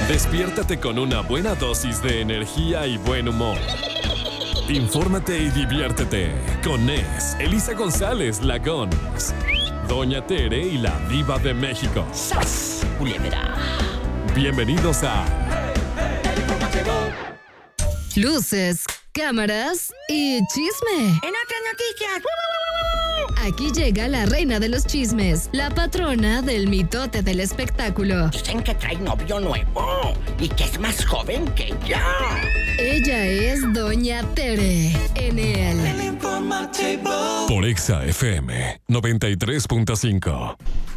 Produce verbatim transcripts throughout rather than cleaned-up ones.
Despiértate con una buena dosis de energía y buen humor. Infórmate y diviértete con Nes, Elisa González, la Gons, Doña Tere y la Diva de México. ¡Sas, culebra! Bienvenidos a Luces, cámaras y chisme. En otras noticias. Aquí llega la reina de los chismes, la patrona del mitote del espectáculo. Dicen que trae novio nuevo y que es más joven que ella. Ella es Doña Tere en el por Exa F M noventa y tres punto cinco.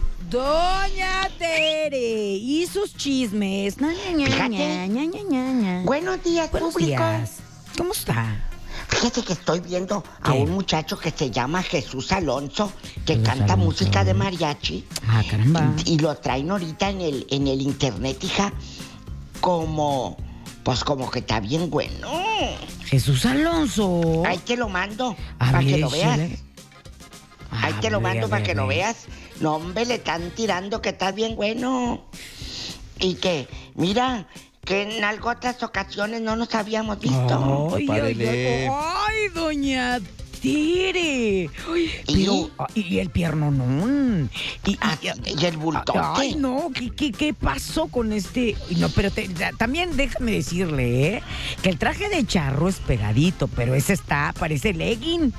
Doña Tere y sus chismes. Na, ña, ña, Fíjate. ña, ña, ña, ña, ña. Buenos días, Buenos público. días. ¿Cómo está? Fíjate que estoy viendo ¿Qué? a un muchacho que se llama Jesús Alonso, que Jesús canta Alonso. música de mariachi. Ah, caramba. Y, y lo traen ahorita en el, en el internet, hija, como, pues como que está bien bueno. Jesús Alonso. Ahí te lo mando, A para ver, que lo veas. échale. Ahí A te lo ver, mando a para ver, que a lo ver. veas. No, hombre, le están tirando que está bien bueno. Y que, mira, que en algunas otras ocasiones no nos habíamos visto. Ay, ay, Párele. ay, ay, doña Tere. Ay, ¿Y? pero, ah, y el piernonón. Y, Ah, y el bultote. Ay, no, ¿qué, qué, qué pasó con este? No, pero te- ya, también déjame decirle, ¿eh? Que el traje de charro es pegadito, pero ese está, parece legging.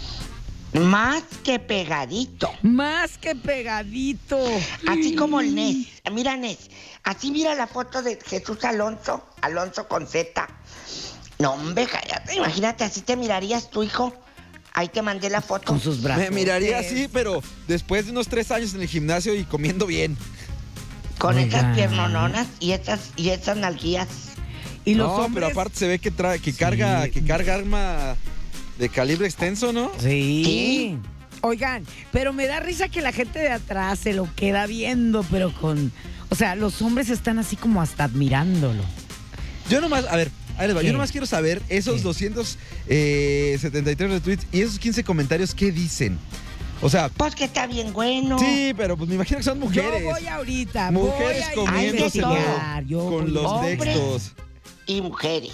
Más que pegadito. Más que pegadito. Así como el Nes. Mira, Nes. Así mira la foto de Jesús Alonso. Alonso con Z. No, hombre, cállate. Imagínate, así te mirarías tu hijo. Ahí te mandé la foto. Con sus brazos. Me miraría así, pero después de unos tres años en el gimnasio y comiendo bien. Con Oigan. esas piernononas y esas, y esas nalguías. Y los no, hombres. pero aparte se ve que trae, que Sí. carga, que carga arma de calibre extenso, ¿no? Sí. Sí. Oigan, pero me da risa que la gente de atrás se lo queda viendo, pero con... O sea, los hombres están así como hasta admirándolo. Yo nomás, a ver, ahí les va, ¿Qué? yo nomás quiero saber esos ¿Qué? doscientos setenta y tres retweets y esos quince comentarios, ¿qué dicen? O sea, Pues que está bien bueno. sí, pero pues me imagino que son mujeres. Yo voy ahorita. Mujeres voy a comiéndose investigar, yo voy con a los Hombres. textos. Y mujeres.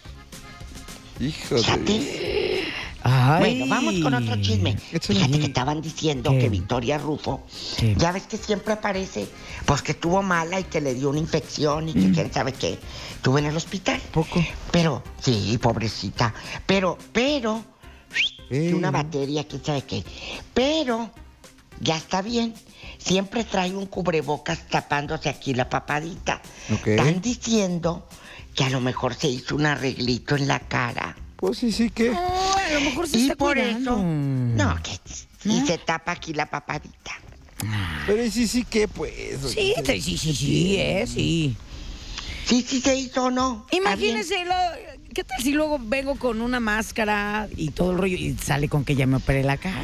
Hijo de... Fíjate. Ay. Bueno, vamos con otro chisme. Échale. Fíjate que estaban diciendo ¿Qué? que Victoria Rufo, ¿Qué? ya ves que siempre aparece, pues que estuvo mala y que le dio una infección y que Mm. quién sabe qué, estuvo en el hospital. Poco. Pero, sí, pobrecita. Pero, pero, que Eh. una batería, quién sabe qué. Pero, ya está bien. Siempre trae un cubrebocas tapándose aquí la papadita. Ok. Están diciendo que a lo mejor se hizo un arreglito en la cara. Pues sí, sí, ¿qué? No, a lo mejor se Y está por cuidando. eso, no, que y ¿No? se tapa aquí la papadita. Pero ¿y sí, sí, ¿qué pues? Sí, sí, sí, sí, sí, eh, sí. Sí, sí se hizo o no. Está bien. Imagínense, lo- ¿qué tal si luego vengo con una máscara y todo el rollo y sale con que ya me operé la cara?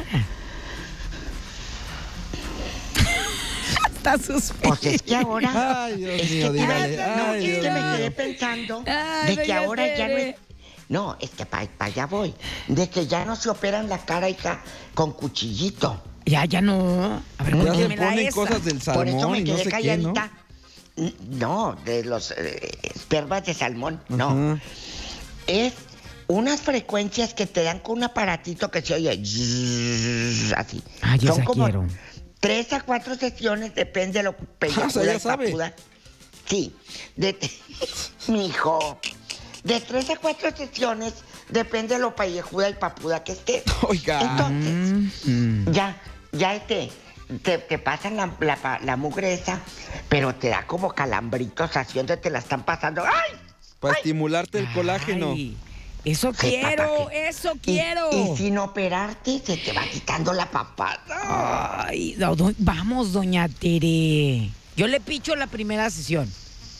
Está suspenso. Pues es que ahora. Ay, Dios es mío, que, dígale. no, Ay, es Dios que me mío. quedé pensando Ay, de que doña ahora ya no es. Tere. No, es que para allá voy. De que ya no se operan la cara, hija, con cuchillito. Ya, ya no. A ver, Ya se cuéntemela ponen esa. cosas del Por eso salmón me y no quedé sé qué, ¿no? calladita. N- No, de los eh, espermas de salmón, no. Ajá. Es unas frecuencias que te dan con un aparatito que se oye zzzz, así. Ay, Son esa como quiero. tres a cuatro sesiones, depende de lo Ah, o sea, pellejuda ya y sabe. papuda. Sí, de mi hijo. De tres a cuatro sesiones, depende de lo pellejuda y papuda que esté. Oiga. Entonces, Mm. ya, ya te, te, te pasan la, la, pa- la mugre esa, pero te da como calambritos, así donde te la están pasando. ¡Ay! Para estimularte el colágeno. Ay, eso Sí, quiero, papá, que- eso Y- quiero. Y, sin operarte, se te va quitando la papada. Ay, do- do- vamos, doña Tere. Yo le picho la primera sesión.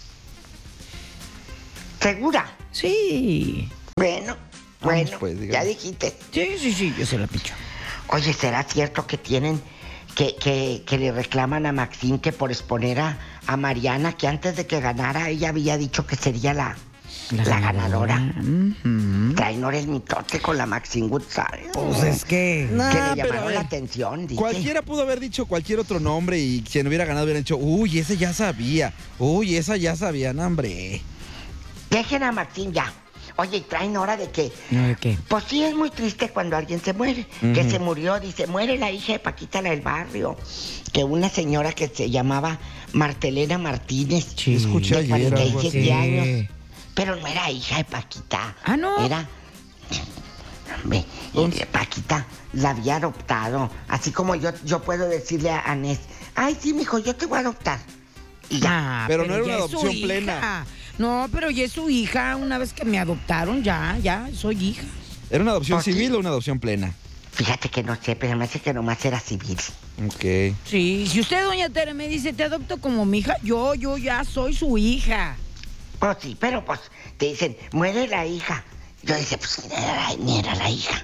¿Segura? Sí. Bueno, Vamos, bueno, pues, ya dígame. dijiste. Sí, sí, sí, yo se la picho. Oye, ¿será cierto que tienen, que, que, que le reclaman a Maxine que por exponer a, a Mariana, que antes de que ganara ella había dicho que sería la, La, la ganadora. Uh-huh. Trae Nora el mitote con la Maxine Goodsall. Pues es que... Nah, que le pero, llamaron a la ver, atención, dice. Cualquiera pudo haber dicho cualquier otro nombre y quien hubiera ganado hubiera dicho, uy, ese ya sabía. Uy, esa ya sabía, no, hombre. Dejen a Maxine ya. Oye, y traen hora de que... ¿De qué? Pues sí, es muy triste cuando alguien se muere. Ujú. Que se murió, dice, muere la hija de Paquita, la del barrio. Que una señora que se llamaba Martelena Martínez. Sí. Escuché de ayer cuarenta y algo siete así. años. Pero no era hija de Paquita. Ah, ¿no? Era... Hombre, eh, Paquita la había adoptado. Así como yo, yo puedo decirle a Anés, ay, sí, mijo, yo te voy a adoptar. Y ya. Ah, Pero no era ya una es su adopción hija. plena. No, pero ya es su hija. Una vez que me adoptaron, ya, ya, soy hija. ¿Era una adopción ¿Por qué? civil o una adopción plena? Fíjate que no sé, pero me hace que nomás era civil. Ok. Sí, si usted, doña Tere, me dice, te adopto como mi hija, yo, yo ya soy su hija. Pues sí, pero pues te dicen, muere la hija. Yo dije, pues ni era, ni era la hija.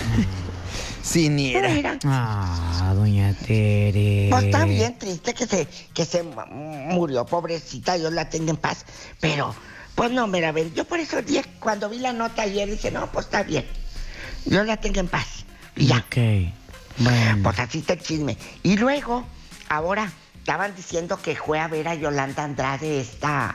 Sí, ni No era. era. Ah, doña Tere. Pues está bien triste que se, que se mu- murió, pobrecita, Dios la tenga en paz. Pero, pues no, mira, a ver, yo por eso dije, cuando vi la nota ayer, dije, no, pues está bien. Dios la tenga en paz. Y ya. Ok, bueno. Pues así está el chisme. Y luego, ahora, estaban diciendo que fue a ver a Yolanda Andrade, esta,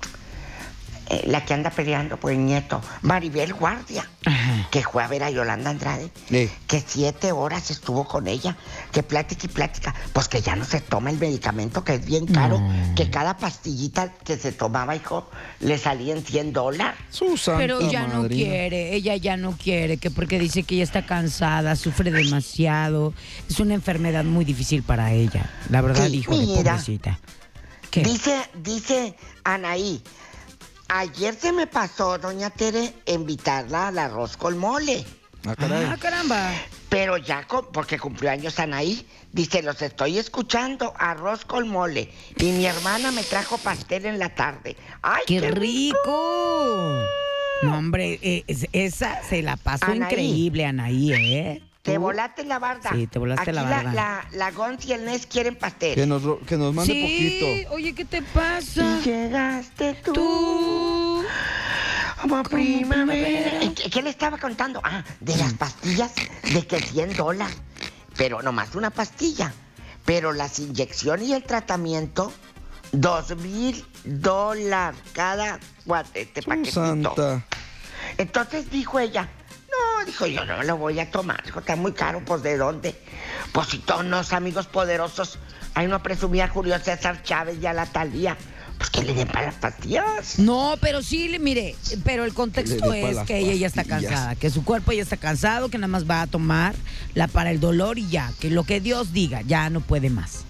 eh, la que anda peleando por el nieto, Maribel Guardia, Ajá. que fue a ver a Yolanda Andrade, Sí. que siete horas estuvo con ella, que plática y plática, pues que ya no se toma el medicamento, que es bien caro, No. que cada pastillita que se tomaba, hijo, le salía en cien dólares. Su santa Pero ya no madrina. quiere, ella ya no quiere, que porque dice que ella está cansada, sufre demasiado. Es una enfermedad muy difícil para ella. La verdad, Sí, hijo de mira. pobrecita. ¿Qué? Dice, dice Anaí, ayer se me pasó, doña Tere, invitarla al arroz con mole. Ah, caray. Ah, caramba. Pero ya, con- porque cumplió años Anaí, dice, los estoy escuchando, arroz con mole. Y mi hermana me trajo pastel en la tarde. ¡Ay, ¡Qué qué, rico! rico! No, hombre, eh, es- esa se la pasó Anaí. increíble, Anaí, ¿eh? Te ¿Tú? volaste la barda. Sí, te volaste la Aquí barda. La, la, Gonz y el Nes quieren pastel. Que nos, ro- que nos mande Sí, poquito. oye, ¿qué te pasa? Y llegaste tú, Tú. como primavera. primavera. ¿Qué, qué le estaba contando? Ah, de las pastillas, de que cien dólares. Pero nomás una pastilla. Pero las inyecciones y el tratamiento, dos mil dólares cada guatete Su paquetito. santa. Entonces dijo ella, no, dijo, yo no lo voy a tomar, dijo, está muy caro, pues ¿de dónde? Pues si todos los amigos poderosos, ahí no presumía a Julio César Chávez y a la Talía, pues que le den para las pastillas. No, pero sí, le- mire, pero el Le contexto dé pa' es las que ella ya está pastillas. cansada, que su cuerpo ya está cansado, que nada más va a tomar la para el dolor y ya, que lo que Dios diga, ya no puede más.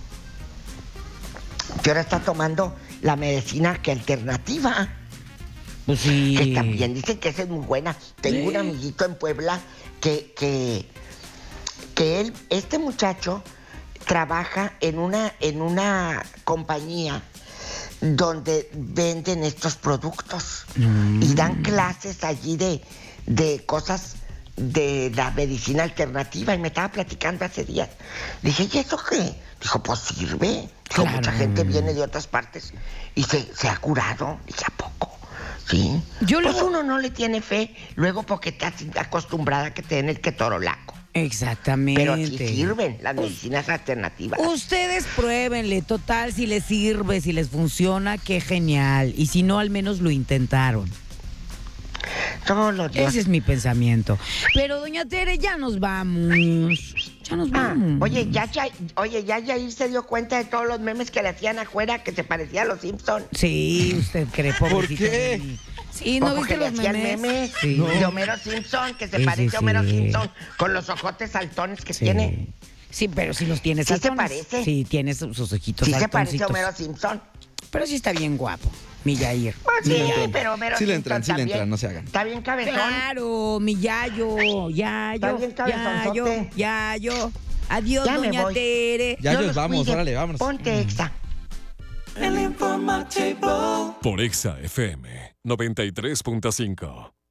Que ahora está tomando la medicina que alternativa, Pues sí. que también dicen que esa es muy buena. Tengo Sí. un amiguito en Puebla que, que, que él, este muchacho trabaja en una, en una compañía donde venden estos productos Mm. y dan clases allí de, de cosas de la medicina alternativa y me estaba platicando hace días. Dije, ¿y eso qué? Dijo, pues sirve. Dijo, Claro. mucha gente viene de otras partes y se, se ha curado. Dije, ¿a poco? Sí. Yo pues luego- uno no le tiene fe luego porque estás acostumbrada a que te den el ketorolaco. Exactamente. Pero sí sirven las medicinas alternativas. Ustedes pruébenle, total, si les sirve, si les funciona, qué genial. Y si no, al menos lo intentaron. Todos los días. Ese es mi pensamiento. Pero, doña Tere, ya nos vamos. Ya nos Ah, vamos. oye, ya, ya, oye, ya Yair se dio cuenta de todos los memes que le hacían afuera que se parecía a los Simpson. Sí, usted cree, pobrecito qué? de mí. Sí, ¿no Ojo, viste que le los hacían memes? memes Sí. de Homero Simpson, que se Sí, parece sí, a Homero sí. Simpson, con los ojotes saltones que Sí. tiene. Sí, pero si los tienes Sí se parece. Sí, tiene sus, sus ojitos Sí se parece a saltoncitos. Homero Simpson. Pero sí está bien guapo, mi Yair. Pues sí, Mi Yair. pero Homero Sí le Simpson entran, sí le también entran, no se hagan. Está bien cabezón. Claro, mi Yayo, Yayo, Está bien Yayo, cabezonzote. Yayo. Adiós, Ya me doña voy. Tere. Ya Dios nos los vamos, cuide. órale, vámonos. Ponte extra. Por Exa F M noventa y tres punto cinco.